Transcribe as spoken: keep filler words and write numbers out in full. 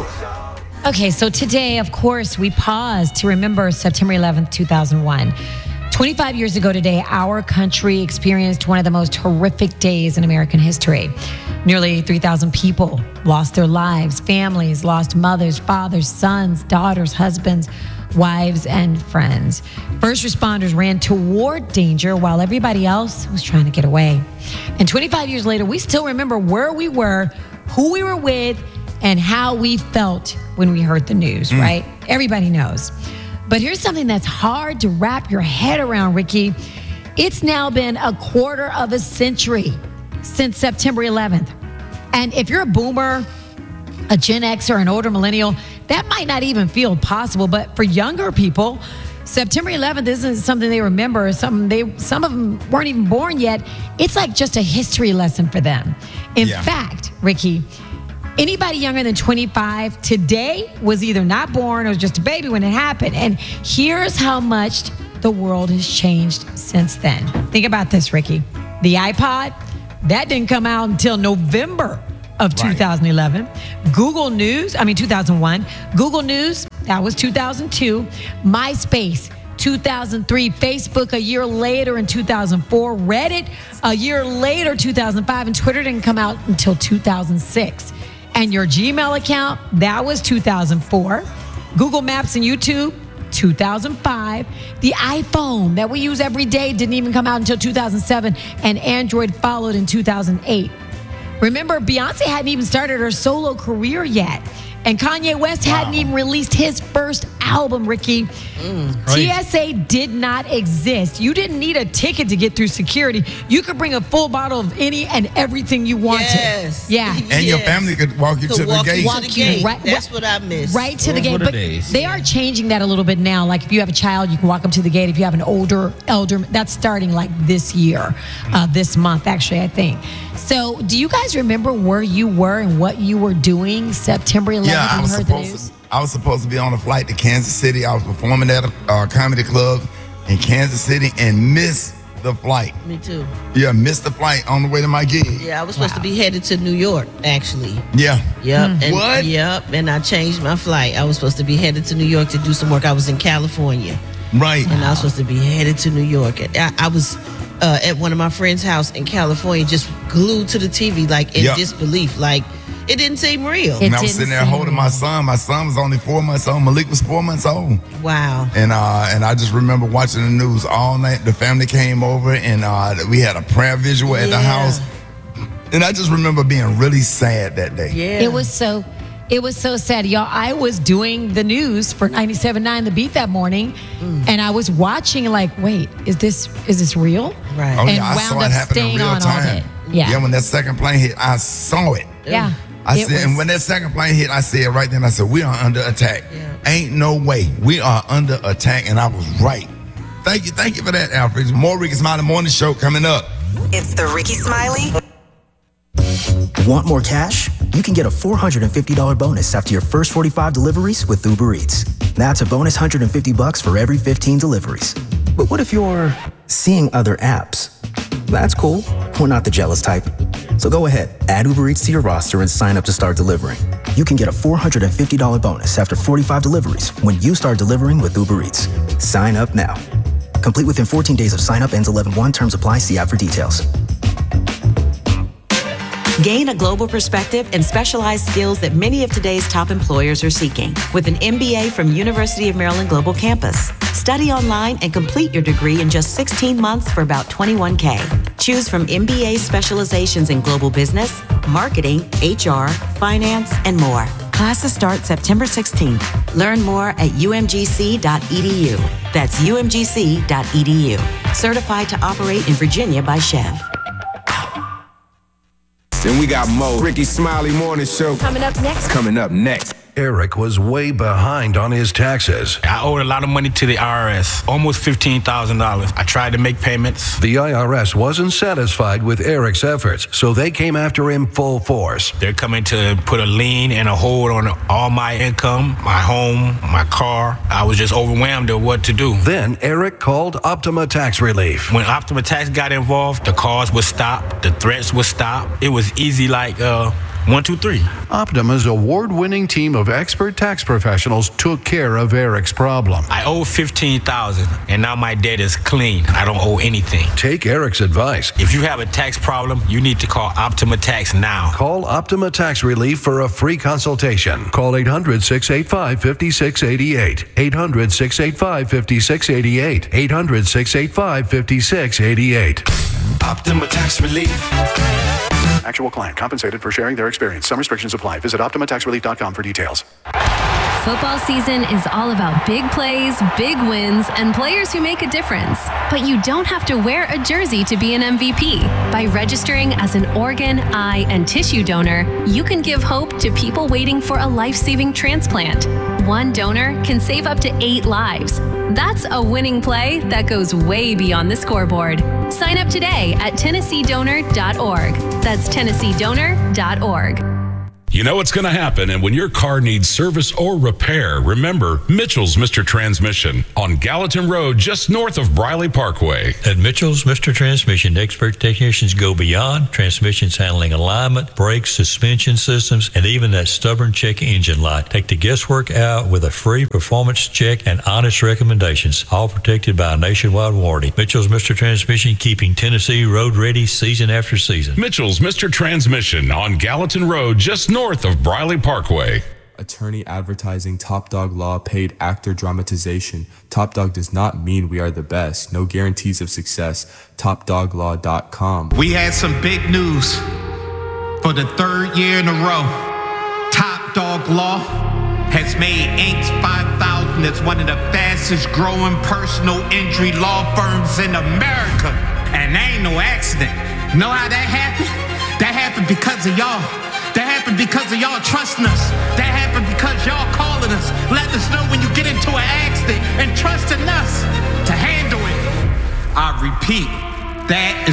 Okay, so today, of course, we pause to remember September eleventh, two thousand one. twenty-five years ago today, our country experienced one of the most horrific days in American history. Nearly three thousand people lost their lives. Families lost mothers, fathers, sons, daughters, husbands, wives, and friends. First responders ran toward danger while everybody else was trying to get away. And twenty-five years later, we still remember where we were, who we were with, and how we felt when we heard the news, mm. right? Everybody knows. But here's something that's hard to wrap your head around, Ricky. It's now been a quarter of a century since September eleventh. And if you're a boomer, a Gen X, or an older millennial, that might not even feel possible. But for younger people, September eleventh isn't something they remember. Something they, some of them weren't even born yet. It's like just a history lesson for them. In yeah. fact, Ricky, anybody younger than twenty-five today was either not born or was just a baby when it happened. And here's how much the world has changed since then. Think about this, Ricky. The iPod, that didn't come out until November of two thousand eleven. Right. Google News, I mean two thousand one. Google News, that was two thousand two. MySpace, two thousand three. Facebook a year later in two thousand four. Reddit a year later, two thousand five. And Twitter didn't come out until two thousand six. And your Gmail account, that was two thousand four. Google Maps and YouTube, two thousand five. The iPhone that we use every day didn't even come out until two thousand seven. And Android followed in two thousand eight. Remember, Beyonce hadn't even started her solo career yet. And Kanye West wow. hadn't even released his first album, Ricky. Mm, T S A did not exist. You didn't need a ticket to get through security. You could bring a full bottle of any and everything you wanted. Yes. Yeah. And yes. your family could walk you could to walk the gate. Walk to the gate. Right, That's what I miss. Right to the Those gate. were the But days. they are changing that a little bit now. Like if you have a child, you can walk them to the gate. If you have an older elder, that's starting like this year, uh, this month, actually, I think. So do you guys remember where you were and what you were doing September eleventh Yeah, I when was you heard the supposed news? to. I was supposed to be on a flight to Kansas City. I was performing at a uh, comedy club in Kansas City and missed the flight. Me too. Yeah, missed the flight on the way to my gig. Yeah, I was supposed Wow. to be headed to New York, actually. Yeah. Yep. Hmm. And, What? Yep. And I changed my flight. I was supposed to be headed to New York to do some work. I was in California. Right. And I was supposed to be headed to New York. And I, I was uh, at one of my friend's house in California, just glued to the T V, like in Yep. disbelief. Like, it didn't seem real. It And I was didn't sitting there seem holding my real. son. My son was only four months old. Malik was four months old. Wow. And uh, and I just remember watching the news all night. The family came over and uh, we had a prayer visual at Yeah. the house. And I just remember being really sad that day. Yeah. It was so, it was so sad, y'all. I was doing the news for ninety-seven point nine The Beat that morning, Mm. and I was watching like, wait, is this is this real? Right. Oh, And yeah, I wound saw up it happen in staying real on all time. day. Yeah. Yeah, when that second plane hit, I saw it. Yeah. I It said, and was- when that second plane hit, I said right then, I said, we are under attack. Yeah. Ain't no way. We are under attack, and I was right. Thank you, thank you for that, Alfred. More Ricky Smiley Morning Show coming up. It's the Ricky Smiley. Want more cash? You can get a four hundred fifty dollars bonus after your first forty-five deliveries with Uber Eats. That's a bonus one hundred fifty bucks for every fifteen deliveries. But what if you're seeing other apps? That's cool. We're not the jealous type. So go ahead, add Uber Eats to your roster and sign up to start delivering. You can get a four hundred fifty dollars bonus after forty-five deliveries when you start delivering with Uber Eats. Sign up now. Complete within fourteen days of sign up, ends eleven one. Terms apply. See app for details. Gain a global perspective and specialized skills that many of today's top employers are seeking with an M B A from University of Maryland Global Campus. Study online and complete your degree in just sixteen months for about twenty-one K. Choose from M B A specializations in global business, marketing, H R, finance, and more. Classes start September sixteenth. Learn more at U M G C dot E D U. That's U M G C dot E D U. Certified to operate in Virginia by Chev. Then we got Mo, Ricky Smiley Morning Show. Coming up next. Coming up next. Eric was way behind on his taxes. I owed a lot of money to the I R S, almost fifteen thousand dollars. I tried to make payments. The I R S wasn't satisfied with Eric's efforts, so they came after him full force. They're coming to put a lien and a hold on all my income, my home, my car. I was just overwhelmed at what to do. Then Eric called Optima Tax Relief. When Optima Tax got involved, the calls would stop, the threats would stop. It was easy like uh, One, two, three. Optima's award-winning team of expert tax professionals took care of Eric's problem. I owe fifteen thousand dollars, and now my debt is clean. I don't owe anything. Take Eric's advice. If you have a tax problem, you need to call Optima Tax now. Call Optima Tax Relief for a free consultation. Call eight hundred, six eight five, five six eight eight. eight hundred, six eight five, five six eight eight. eight hundred, six eight five, five six eight eight. Optima Tax Relief. Actual client compensated for sharing their experience. Some restrictions apply. Visit Optima Tax Relief dot com for details. Football season is all about big plays, big wins, and players who make a difference. But you don't have to wear a jersey to be an M V P. By registering as an organ, eye, and tissue donor, you can give hope to people waiting for a life-saving transplant. One donor can save up to eight lives. That's a winning play that goes way beyond the scoreboard. Sign up today at Tennessee Donor dot org. That's Tennessee Donor dot org. You know what's going to happen, and when your car needs service or repair, remember Mitchell's Mister Transmission on Gallatin Road, just north of Briley Parkway. At Mitchell's Mister Transmission, expert technicians go beyond transmissions handling alignment, brakes, suspension systems, and even that stubborn check engine light. Take the guesswork out with a free performance check and honest recommendations, all protected by a nationwide warranty. Mitchell's Mister Transmission, keeping Tennessee road ready season after season. Mitchell's Mister Transmission on Gallatin Road, just north of Briley Parkway. Attorney advertising Top Dog Law paid actor dramatization. Top Dog does not mean we are the best. No guarantees of success. top dog law dot com. We had some big news. For the third year in a row, Top Dog Law has made Incorporated five thousand as one of the fastest growing personal injury law firms in America. And that ain't no accident. Know how that happened? That happened because of y'all. That happened because of y'all trusting us. That happened because y'all calling us, letting us know when you get into an accident and trusting us to handle it. I repeat, that is